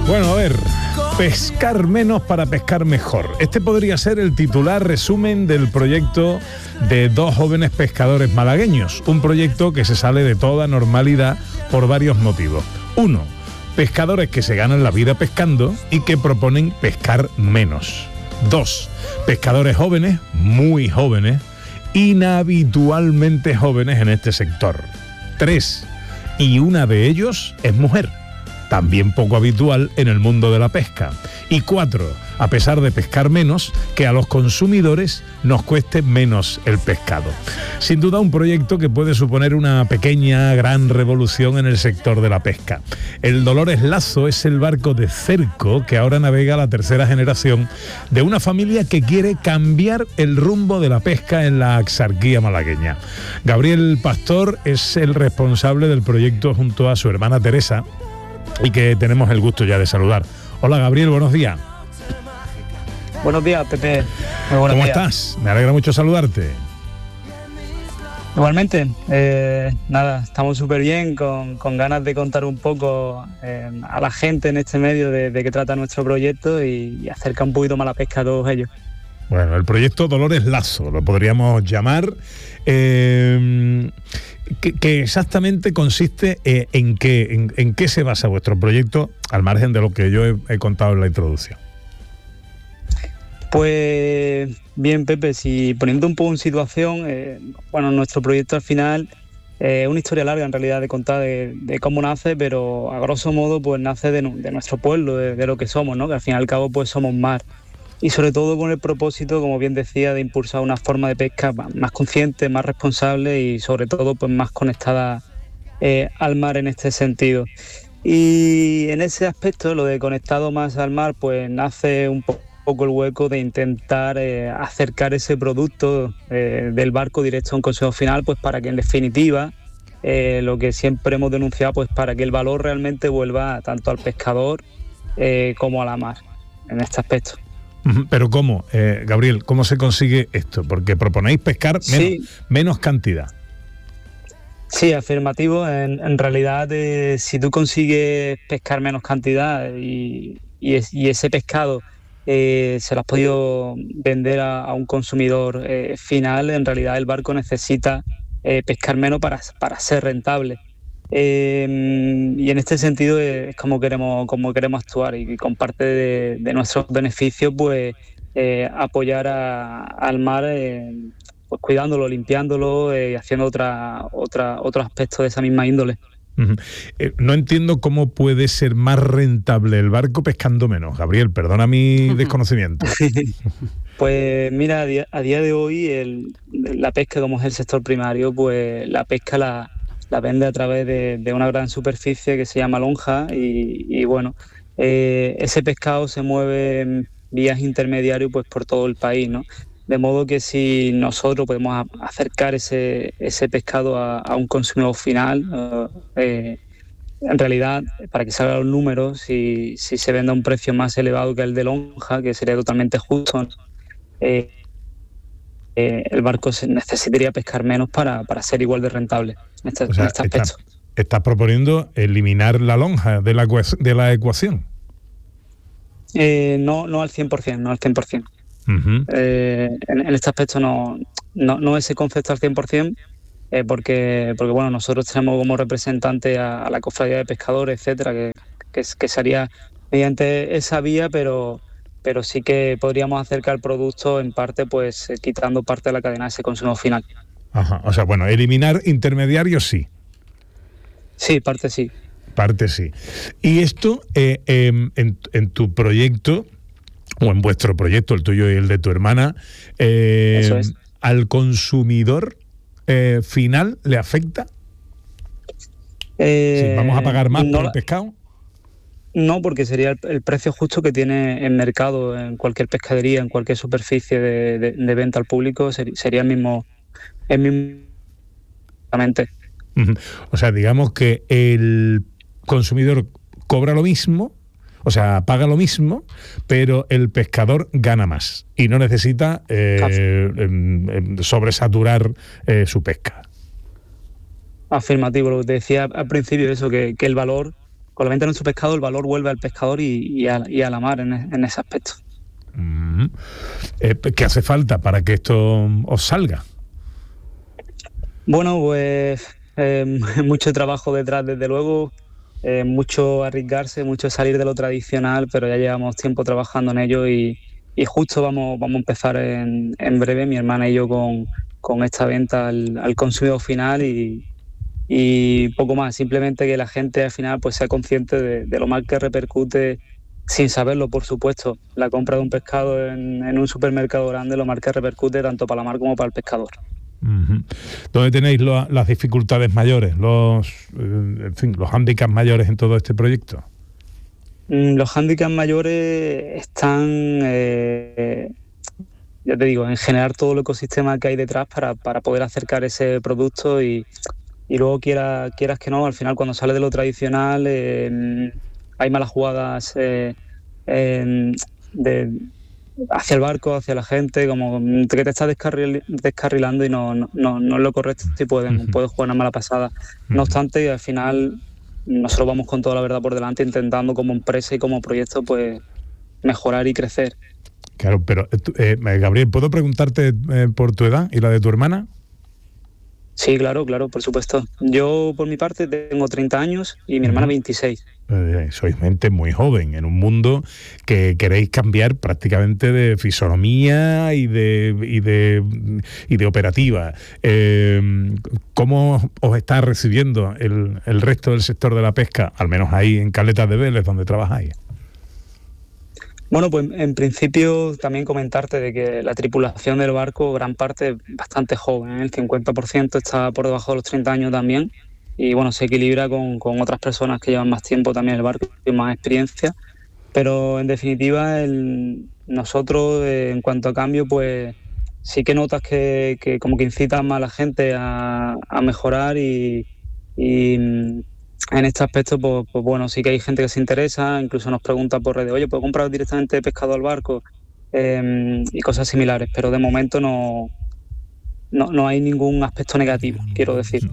Bueno, a ver, pescar menos para pescar mejor. Este podría ser el titular resumen del proyecto de dos jóvenes pescadores malagueños. Un proyecto que se sale de toda normalidad por varios motivos. Uno, pescadores que se ganan la vida pescando y que proponen pescar menos. Dos, pescadores jóvenes, muy jóvenes, inhabitualmente jóvenes en este sector. Tres, y una de ellos es mujer, también poco habitual en el mundo de la pesca. Y cuatro, a pesar de pescar menos, que a los consumidores nos cueste menos el pescado. Sin duda un proyecto que puede suponer una pequeña, gran revolución en el sector de la pesca. El Dolores Lazo es el barco de cerco que ahora navega la tercera generación de una familia que quiere cambiar el rumbo de la pesca en la axarquía malagueña. Gabriel Pastor es el responsable del proyecto junto a su hermana Teresa, y que tenemos el gusto ya de saludar. Hola Gabriel, buenos días. Buenos días, Pepe. Muy buenos días. ¿Cómo estás? Me alegra mucho saludarte. Igualmente, nada, estamos súper bien, con ganas de contar un poco a la gente en este medio de qué trata nuestro proyecto y acercar un poquito más la pesca a todos ellos. Bueno, el proyecto Dolores Lazo, lo podríamos llamar. ¿Qué exactamente consiste en qué se basa vuestro proyecto, al margen de lo que yo he contado en la introducción? Pues bien, Pepe, si poniendo un poco en situación, bueno, nuestro proyecto al final es una historia larga en realidad de contar de cómo nace, pero a grosso modo pues nace de nuestro pueblo, de lo que somos, ¿no? Que al fin y al cabo pues somos mar. Y sobre todo con el propósito, como bien decía, de impulsar una forma de pesca más consciente, más responsable y sobre todo pues más conectada al mar en este sentido. Y en ese aspecto, lo de conectado más al mar, pues nace un poco el hueco de intentar acercar ese producto del barco directo a un consumidor final, pues para que en definitiva, lo que siempre hemos denunciado, pues para que el valor realmente vuelva tanto al pescador como a la mar, en este aspecto. Pero ¿cómo, Gabriel, cómo se consigue esto? Porque proponéis pescar menos cantidad. Sí, afirmativo. En realidad, si tú consigues pescar menos cantidad y ese pescado se lo has podido vender a un consumidor final, en realidad el barco necesita pescar menos para ser rentable. Y en este sentido es como queremos actuar, y con parte de nuestros beneficios pues apoyar al mar, pues cuidándolo, limpiándolo y haciendo otro aspecto de esa misma índole. No entiendo cómo puede ser más rentable el barco pescando menos, Gabriel, perdona mi desconocimiento. Pues mira, a día de hoy la pesca, como es el sector primario, pues la pesca la vende a través de una gran superficie que se llama lonja y bueno, ese pescado se mueve en vías intermediarios pues por todo el país, ¿no? De modo que si nosotros podemos acercar ese pescado a un consumidor final, en realidad, para que salgan los números, si se vende a un precio más elevado que el de lonja, que sería totalmente justo, el barco necesitaría pescar menos para ser igual de rentable en este aspecto. ¿Estás proponiendo eliminar la lonja de la ecuación? No al 100%, no al 100%. Uh-huh. En este aspecto no ese concepto al 100%, porque bueno, nosotros tenemos como representante a la cofradía de pescadores, etcétera, que sería mediante esa vía, pero sí que podríamos acercar el producto en parte, pues quitando parte de la cadena de ese consumo final. Ajá, o sea, bueno, eliminar intermediarios sí. Sí, parte sí. Parte sí. Y esto, en tu proyecto, o en vuestro proyecto, el tuyo y el de tu hermana, eso es. ¿Al consumidor final le afecta? ¿Sí, vamos a pagar más por el pescado? No, porque sería el precio justo que tiene en mercado, en cualquier pescadería, en cualquier superficie de venta al público, sería el mismo. O sea, digamos que el consumidor cobra lo mismo, o sea, paga lo mismo, pero el pescador gana más y no necesita sobresaturar su pesca. Afirmativo, lo que te decía al principio, eso, que el valor con la venta de nuestro pescado el valor vuelve al pescador y a la mar en ese aspecto. ¿Qué hace falta para que esto os salga? Bueno, pues mucho trabajo detrás, desde luego, mucho arriesgarse, mucho salir de lo tradicional, pero ya llevamos tiempo trabajando en ello y justo vamos a empezar en breve, mi hermana y yo, con esta venta al consumidor final y poco más. Simplemente que la gente al final pues sea consciente de lo mal que repercute, sin saberlo, por supuesto, la compra de un pescado en un supermercado grande, lo mal que repercute tanto para la mar como para el pescador. ¿Dónde tenéis las dificultades mayores, los hándicaps mayores en todo este proyecto? Los hándicaps mayores están, ya te digo, en generar todo el ecosistema que hay detrás para poder acercar ese producto y luego quieras que no, al final cuando sales de lo tradicional hay malas jugadas hacia el barco, hacia la gente, como que te estás descarrilando y no es lo correcto y puedes jugar una mala pasada. No obstante, al final nosotros vamos con toda la verdad por delante, intentando como empresa y como proyecto pues mejorar y crecer. Claro, pero Gabriel, ¿puedo preguntarte por tu edad y la de tu hermana? Sí, claro, por supuesto. Yo, por mi parte, tengo 30 años y mi hermana 26. Sois gente muy joven en un mundo que queréis cambiar prácticamente de fisonomía y de operativa. ¿Cómo os está recibiendo el resto del sector de la pesca, al menos ahí en Caleta de Vélez, donde trabajáis? Bueno, pues en principio también comentarte de que la tripulación del barco, gran parte, es bastante joven, el 50% está por debajo de los 30 años también, y bueno, se equilibra con otras personas que llevan más tiempo también en el barco y más experiencia, pero en definitiva nosotros en cuanto a cambio, pues sí que notas que como que incitan más a la gente a mejorar y en este aspecto, pues bueno, sí que hay gente que se interesa, incluso nos pregunta por redes, oye, ¿puedo comprar directamente pescado al barco? Y cosas similares, pero de momento no hay ningún aspecto negativo, quiero decir.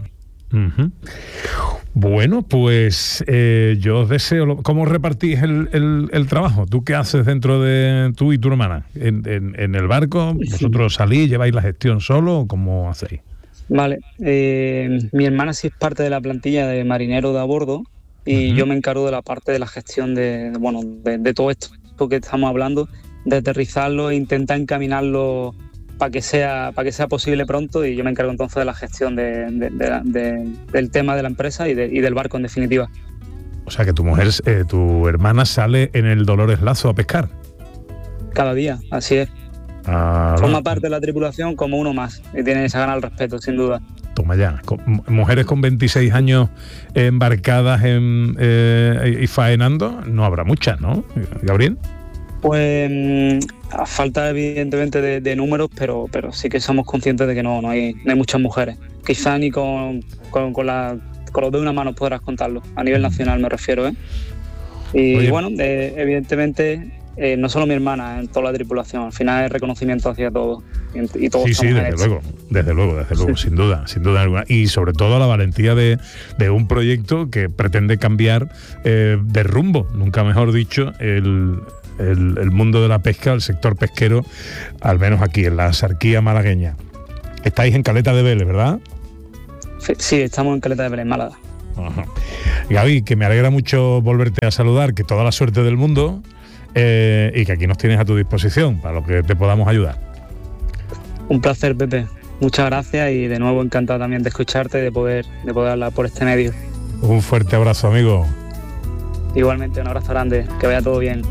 Bueno, pues yo os deseo... ¿Cómo repartís el trabajo? ¿Tú qué haces dentro de tú y tu hermana? ¿En el barco? ¿Vosotros salís, lleváis la gestión solo o cómo hacéis? Vale, mi hermana sí es parte de la plantilla de marinero de a bordo y yo me encargo de la parte de la gestión de todo esto que estamos hablando, de aterrizarlo e intentar encaminarlo para que sea posible pronto, y yo me encargo entonces de la gestión del tema de la empresa y del barco en definitiva. O sea que tu hermana sale en el Dolores Lazo a pescar. Cada día, así es. Forma parte de la tripulación como uno más y tiene esa gana al respeto, sin duda. Toma ya, mujeres con 26 años embarcadas y faenando, no habrá muchas, ¿no, Gabriel? Pues a falta evidentemente de números, pero sí que somos conscientes de que no hay muchas mujeres. Quizá ni con los dedos de una mano podrás contarlo, a nivel nacional me refiero, Y oye, bueno, evidentemente... no solo mi hermana, en toda la tripulación, al final es reconocimiento hacia todos y todos. Sí, desde luego, sin duda alguna, y sobre todo la valentía de un proyecto que pretende cambiar de rumbo, nunca mejor dicho, el mundo de la pesca, el sector pesquero, al menos aquí en la Axarquía malagueña. Estáis en Caleta de Vélez, ¿verdad? Sí, estamos en Caleta de Vélez, Málaga. Ajá. Gaby, que me alegra mucho volverte a saludar, que toda la suerte del mundo. Y que aquí nos tienes a tu disposición para lo que te podamos ayudar. Un placer, Pepe. Muchas gracias y de nuevo encantado también de escucharte y de poder hablar por este medio. Un fuerte abrazo, amigo. Igualmente, un abrazo grande. Que vaya todo bien.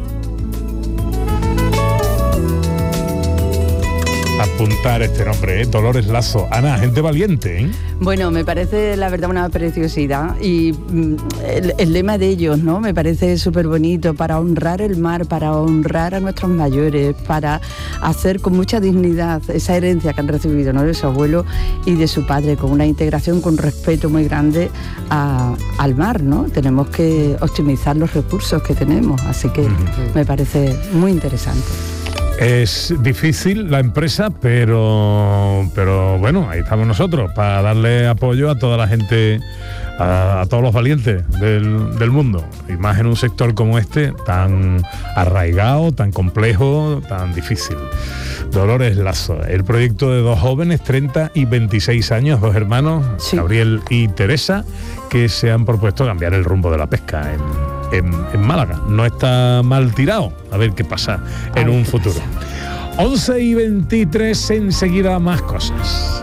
Apuntar este nombre, Dolores Lazo. Ana, gente valiente, ¿eh? Bueno, me parece la verdad una preciosidad y el lema de ellos, ¿no? Me parece súper bonito, para honrar el mar, para honrar a nuestros mayores, para hacer con mucha dignidad esa herencia que han recibido, ¿no? De su abuelo y de su padre, con una integración, con respeto muy grande al mar, ¿no? Tenemos que optimizar los recursos que tenemos, así que me parece muy interesante. Es difícil la empresa, pero bueno, ahí estamos nosotros para darle apoyo a toda la gente a todos los valientes del mundo, y más en un sector como este, tan arraigado, tan complejo, tan difícil. Dolores Lazo, el proyecto de dos jóvenes, 30 y 26 años, dos hermanos, sí, Gabriel y Teresa, que se han propuesto cambiar el rumbo de la pesca en Málaga. No está mal tirado, a ver qué pasa en un futuro. 11 y 23, enseguida más cosas.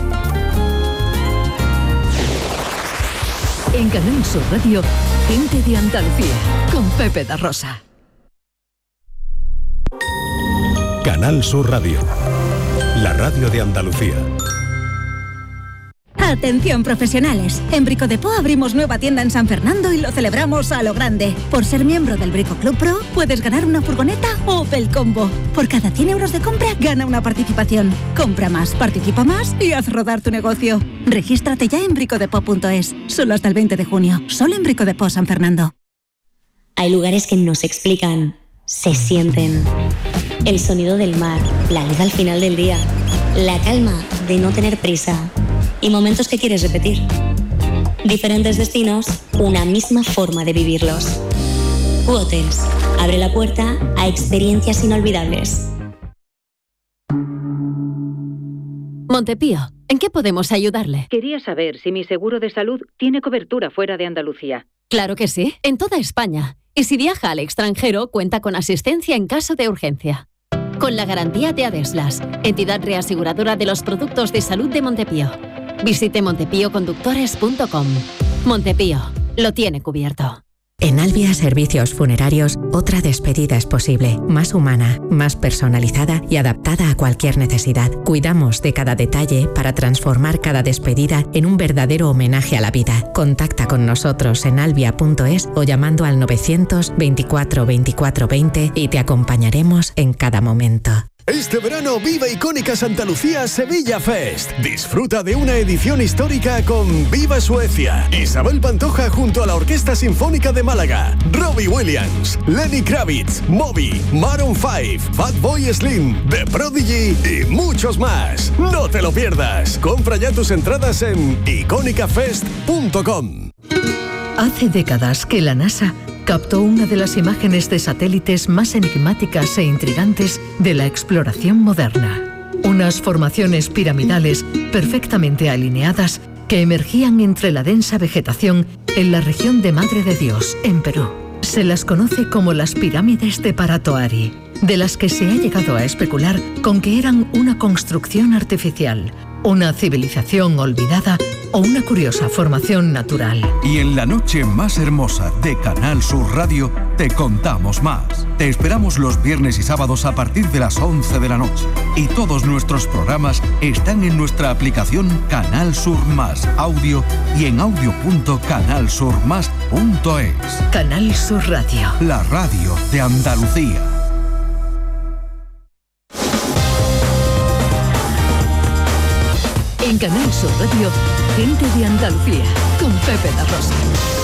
En Canal Sur Radio, Gente de Andalucía, con Pepe da Rosa. Canal Sur Radio, la radio de Andalucía. Atención profesionales, en Brico Depot abrimos nueva tienda en San Fernando y lo celebramos a lo grande. Por ser miembro del Brico Club Pro, puedes ganar una furgoneta Opel Combo. Por cada 100 euros de compra, gana una participación. Compra más, participa más y haz rodar tu negocio. Regístrate ya en bricodepot.es, solo hasta el 20 de junio, solo en Brico Depot San Fernando. Hay lugares que no se explican, se sienten. El sonido del mar, la luz al final del día, la calma de no tener prisa y momentos que quieres repetir. Diferentes destinos, una misma forma de vivirlos. U-Hotels abre la puerta a experiencias inolvidables. Montepío, ¿en qué podemos ayudarle? Quería saber si mi seguro de salud tiene cobertura fuera de Andalucía. Claro que sí, en toda España. Y si viaja al extranjero, cuenta con asistencia en caso de urgencia. Con la garantía de Adeslas, entidad reaseguradora de los productos de salud de Montepío. Visite montepíoconductores.com. Montepío, lo tiene cubierto. En Albia Servicios Funerarios, otra despedida es posible, más humana, más personalizada y adaptada a cualquier necesidad. Cuidamos de cada detalle para transformar cada despedida en un verdadero homenaje a la vida. Contacta con nosotros en albia.es o llamando al 924 24 20 y te acompañaremos en cada momento. Este verano viva Icónica Santa Lucía Sevilla Fest. Disfruta de una edición histórica con Viva Suecia, Isabel Pantoja junto a la Orquesta Sinfónica de Málaga, Robbie Williams, Lenny Kravitz, Moby, Maroon 5, Fatboy Slim, The Prodigy y muchos más. No te lo pierdas. Compra ya tus entradas en iconicafest.com. Hace décadas que la NASA captó una de las imágenes de satélites más enigmáticas e intrigantes de la exploración moderna. Unas formaciones piramidales perfectamente alineadas que emergían entre la densa vegetación en la región de Madre de Dios, en Perú. Se las conoce como las pirámides de Paratoari, de las que se ha llegado a especular con que eran una construcción artificial, una civilización olvidada o una curiosa formación natural. Y en la noche más hermosa de Canal Sur Radio te contamos más. Te esperamos los viernes y sábados a partir de las 11 de la noche. Y todos nuestros programas están en nuestra aplicación Canal Sur Más Audio y en audio.canalsurmas.es. Canal Sur Radio, la radio de Andalucía. En Canal Sur Radio, Gente de Andalucía, con Pepe da Rosa.